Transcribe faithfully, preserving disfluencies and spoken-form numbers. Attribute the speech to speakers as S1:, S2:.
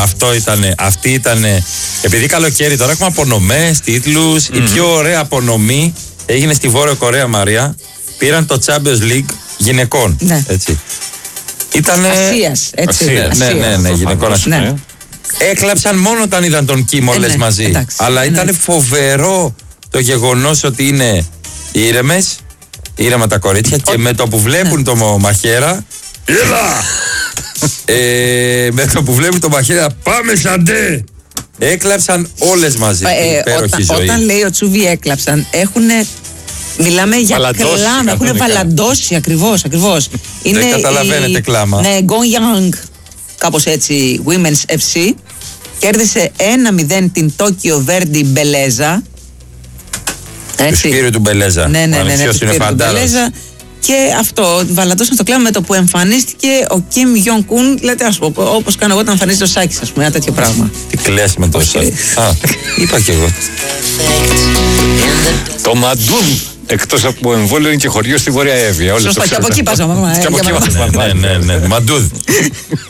S1: αυτό ήτανε, αυτή ήτανε. Επειδή καλοκαίρι τώρα έχουμε απονομές, τίτλους. Mm-hmm. Η πιο ωραία απονομή έγινε στη Βόρεια Κορέα, Μαρία. Πήραν το Champions League γυναικών.
S2: Ναι.
S1: Έτσι. Ήτανε.
S2: Ασίας, έτσι.
S1: Ασίας. Ναι, ναι, ναι, γυναικών.
S2: Ναι.
S1: Έκλαψαν μόνο όταν είδαν τον Κιμ όλες ε, ναι, μαζί. Εντάξει, αλλά ήταν ναι. φοβερό το γεγονός ότι είναι ήρεμες, ήρεμα τα κορίτσια και με το που βλέπουν ναι. το μαχαίρα. Έλα! ε, με το που βλέπουν το μαχαίρα, πάμε σαντέ! Έκλαψαν όλες μαζί.
S2: Ε, όταν,
S1: ζωή.
S2: όταν λέει ο Τσούβι έκλαψαν, έχουν. Μιλάμε για κλάμα, έχουν βαλαντώσει ακριβώς. ακριβώς.
S1: Δεν καταλαβαίνετε η, κλάμα.
S2: Ναι, Go Young, κάπως έτσι, Women's εφ σι. Κέρδισε ένα μηδέν την Τόκιο Βέρντι Μπελέζα.
S1: Του Σπύρου του Μπελέζα.
S2: Ναι, ναι, ναι, ναι,
S1: του Σπύρου του Μπελέζα.
S2: Και αυτό, βαλαντώσαν στο κλάμα με το που εμφανίστηκε ο Κιμ Γιον Κουν. Λέτε, ας πω, όπως κάνω εγώ όταν εμφανίζεται ο Σάκης, ας πούμε, ένα τέτοιο πράγμα.
S1: Τι κλαις με το Σάκη. Α, είπα κι εγώ.
S3: Το Μαντούν, εκτός από εμβόλιο, είναι και χωριό στη Βόρεια Εύβοια.
S2: Σωστά, και από εκεί πας.
S3: Και από εκεί πας.
S1: Ναι, ναι, ναι, Μαντούν.